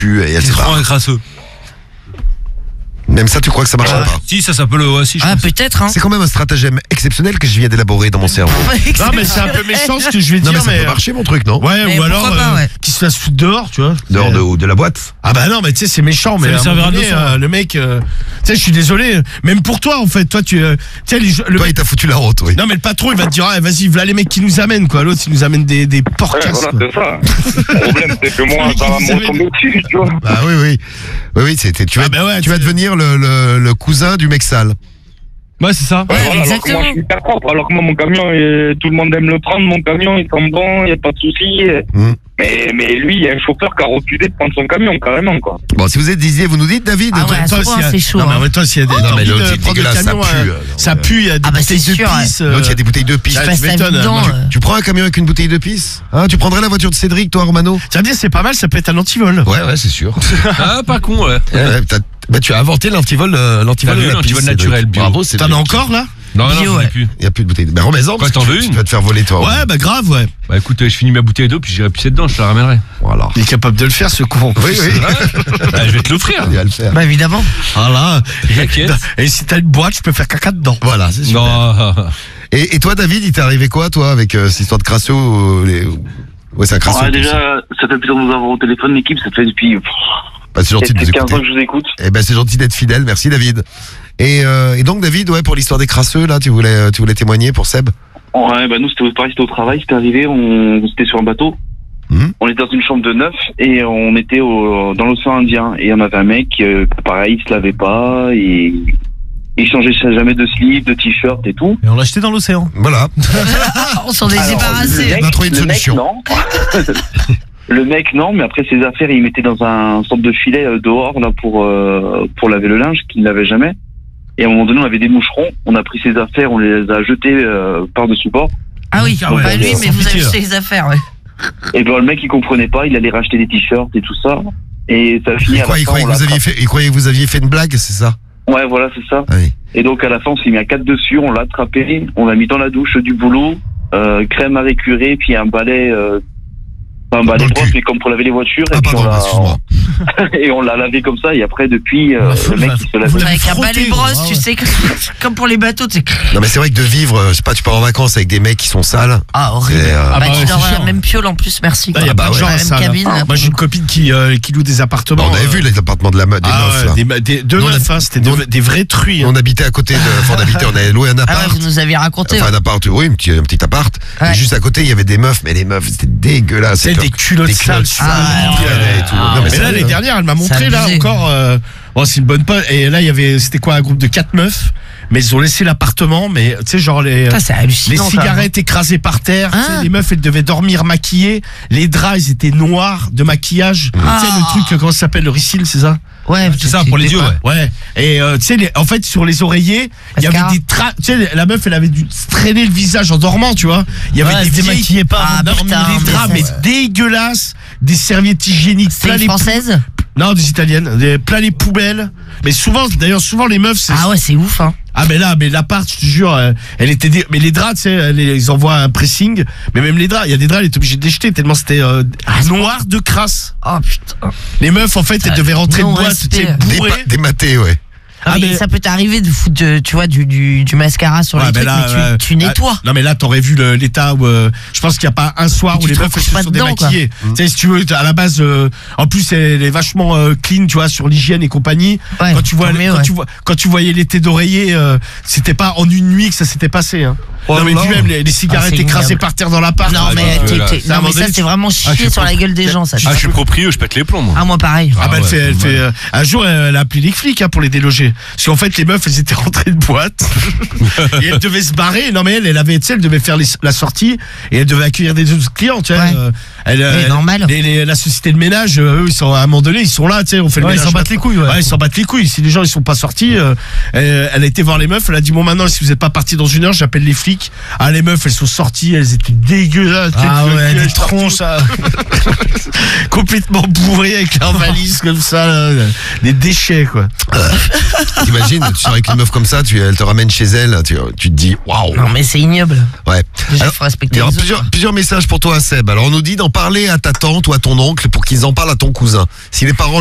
pue et elle C'est se trop barre. un crasseux. Même ça, tu crois que ça marchera pas? Si, ça peut le. Ouais, si, je pense. Peut-être, hein. C'est quand même un stratagème exceptionnel que je viens d'élaborer dans mon cerveau. Non, mais c'est un peu méchant ce que je vais Non, dire, mais ça peut marcher, mon truc, non? Ouais, Mais ou alors pourquoi pas, ouais. qu'il se fasse foutre dehors, tu vois. Dehors de la boîte. Ah bah non, mais tu sais, c'est méchant, mais lui à un servira moment de donné, leçon. le mec, tu sais, je suis désolé, même pour toi, en fait, toi, tu sais, Toi, il t'a foutu la route, oui. non, mais le patron, il va te dire, ah, vas-y, voilà les mecs qui nous amènent, quoi. L'autre, il nous amène des porcasses, voilà, quoi. c'est ça. Le problème, c'est que moi, ça va me retomber dessus, tu vois. Ah oui, oui. Oui, oui, tu vas, Ah bah ouais, tu vas devenir le cousin du mec sale. Ouais, c'est ça. Ouais, voilà, alors que exactement. moi, je suis hyper propre. Alors que moi, mon camion, tout le monde aime le prendre. Mon camion, il sent bon, il n'y a pas de souci. Mais lui, il y a un chauffeur qui a refusé de prendre son camion, carrément, quoi. Bon, si vous êtes disiez, vous nous dites, David? Ah ouais, à ce Toi, point, s'il y a- c'est chaud. Non, mais en hein. même temps, s'il y a des. Non, t'as mais envie l'autre, de c'est prendre le dégueulasse, ça camion, pue, ça pue, il y a des Ah bah, bouteilles c'est de sûr, pisse. L'autre, il y a des bouteilles de pisse. Ah, Tu tu passes ta vie m'étonnes, dedans. moi, Tu prends un camion avec une bouteille de pisse? Hein, tu prendrais la voiture de Cédric, toi, Romano? Tiens, bien, c'est pas mal, ça peut être un antivol. Ouais, c'est sûr. Ah, pas con, ouais. Bah, tu as inventé l'antivol, T'as vu, de la l'antivol pisse, naturel, Cédric. bio. Bravo, c'est T'en as encore, là? Non, Bio, j'en ai ouais. plus. Il n'y a plus de bouteille. Ben, remets-en, parce que t'en veux tu une vas te faire voler, toi. Ouais, bah grave, ouais. Bah écoute, je finis ma bouteille d'eau, puis j'irai pisser dedans, je te la ramènerai. Voilà. Il est capable de le faire, ce con. Oui, oui. Bah, je vais te l'offrir. Il va le faire. Bah, évidemment. Voilà. T'inquiète. Et si t'as une boîte, je peux faire caca dedans. Voilà, c'est super. Non. Et toi, David, il t'est arrivé quoi, toi, avec cette histoire de crasso Ouais, c'est un crasso. Ouais, déjà, ça fait plaisir de nous avoir au téléphone, l'équipe. Ça fait depuis Bah, c'est gentil de nous 15 ans écouter. que je vous écoute. Eh ben, c'est gentil d'être fidèle. Merci, David. Et donc, David, ouais, pour l'histoire des crasseux, là, tu voulais témoigner pour Seb? Ouais, bah nous, c'était pareil, c'était au travail, c'était arrivé, c'était sur un bateau. On était dans une chambre de 9 et on était dans l'océan Indien. Et on avait un mec, pareil, il se lavait pas et il changeait jamais de slip, de t-shirt et tout. Et on l'a acheté dans l'océan. Voilà. On s'en est Alors, débarrassé. On a trouvé une le mec, solution. non. Le mec, non, mais après ses affaires, il mettait dans un sorte de filet dehors là pour laver le linge qu'il ne lavait jamais. Et à un moment donné, on avait des moucherons, on a pris ses affaires, on les a jetés par-dessus bord. Ah oui, Ah ouais, pas lui, sans mais vous pitié, avez là. acheté les affaires, ouais. Et ben le mec, il comprenait pas, il allait racheter des t-shirts et tout ça. Et ça a fini Il à la fin, croyait on que l'a il croyait que vous aviez fait une blague, c'est ça? Ouais, voilà, c'est ça. Ah oui. Et donc à la fin, on s'est mis à 4 dessus, on l'a attrapé, on l'a mis dans la douche du boulot, crème à récurer, puis un balai, pas un balai Dans le brosse, cul. mais comme pour laver les voitures. Ah, Et puis pardon, excuse-moi. et on l'a lavé comme ça. Et après, depuis, le mec, il se lave. Vous l'avez Avec un frotté, balai brosse, ah tu ouais. sais, comme pour les bateaux, tu sais. Non, mais c'est vrai que de vivre, je sais pas, tu pars en vacances avec des mecs qui sont sales. Ah, horrible. C'est, Bah, bah ouais, tu dors c'est à la sûr. même piole en plus, merci. Là, il y a bah pas de ouais. genre La à même ça. là. cabine, là. Moi, j'ai une copine qui loue des appartements. Bon, on avait vu les appartements de des meufs, là. Deux Nous, on a- meufs, hein, c'était des vrais truies. On habitait à côté on avait loué un Ah ouais, appart. vous nous aviez raconté. Enfin, ouais. un appart, oui, un petit appart. Ouais. Et juste à côté, il y avait des meufs, mais les meufs, c'était dégueulasse. C'est des culottes sales sur Ah, la ouais, et tout. ah, Non, Mais c'est là, vrai, l'année hein. dernière, elle m'a montré, C'est là, abusé. encore. Bon, c'est une bonne pote. Et là, il y avait, c'était quoi, un groupe de 4 meufs. Mais ils ont laissé l'appartement, mais tu sais, genre les Putain, c'est les hallucinant. ça. cigarettes écrasées par terre. Tu sais, Hein les meufs, elles devaient dormir maquillées. Les draps, ils étaient noirs de maquillage. Tu sais, le truc, comment ça s'appelle, le Risil, c'est ça? Ouais, C'est ça, pour les yeux, ouais. Ouais. Et tu sais, en fait, sur les oreillers, il y avait Mascara. des traces. Tu sais, la meuf, elle avait dû se traîner le visage en dormant, tu vois. Il y avait Ouais, des elle se vieilles- démaquillait pas avant de non, dormir. des Mais draps, ça, mais c'est- dégueulasses, des serviettes hygiéniques C'est plein une les française? non, des italiennes, plein les poubelles. Mais souvent, d'ailleurs, souvent les meufs, c'est Ah ouais, c'est ouf, hein. ah mais là, mais l'appart, je te jure, elle était mais les draps, tu sais, ils envoient un pressing, mais même les draps, il y a des draps, elle était obligée de les jeter tellement c'était noir de crasse. Oh putain. Les meufs, en fait, elles devaient rentrer de non boîte, tu sais, respect. bourrées. Dématé, ouais. Ah, mais ça peut t'arriver de foutre, tu vois, du mascara sur Ouais, les mais trucs, là, mais tu nettoies. non mais là t'aurais vu l'état où je pense qu'il n'y a pas un soir Tu où les te meufs elles recouches se pas sont dedans, démaquillées. Tu sais, si tu veux, à la base, en plus elle est vachement clean, tu vois, sur l'hygiène et compagnie. Ouais, quand tu vois, tant mieux, ouais. quand tu voyais l'été d'oreiller, c'était pas en une nuit que ça s'était passé. Hein. non mais là. tu même les cigarettes c'est écrasées ignoble. par terre dans l'appart. Non, mais, À un non, moment mais ça, donné, c'est vraiment chier sur la gueule des gens, ça. Ah, je suis proprieux, je pète les plombs, moi. Ah, moi, pareil. Ah bah ouais, elle c'est fait un jour elle a appelé les flics pour les déloger parce qu'en fait les meufs elles étaient rentrées de boîte et elles devaient se barrer. Non mais elle avait, tu sais, elle devait faire la sortie et elle devait accueillir des autres clients, tu sais. Ouais. Normal. La société de ménage, eux, ils sont à un moment donné, ils sont là, tu sais, on fait le Ouais, ils ménage. s'en battent les couilles, ouais. Ils s'en battent les couilles. Si les gens ils sont pas sortis, elle a été voir les meufs, elle a dit bon maintenant si vous êtes pas partis dans une heure, j'appelle les flics. Ah les meufs elles sont sorties, elles étaient dégueulasses. Ah ouais, des tronches, complètement bourrées avec leurs valises comme ça, là, des déchets quoi. T'imagines, tu sors avec une meuf comme ça, elle te ramène chez elle, tu te dis waouh. Non, mais c'est ignoble. Ouais. Déjà, Alors, faut respecter il y aura les autres. plusieurs messages pour toi, Seb. Alors, on nous dit dans parler à ta tante ou à ton oncle pour qu'ils en parlent à ton cousin. Si les parents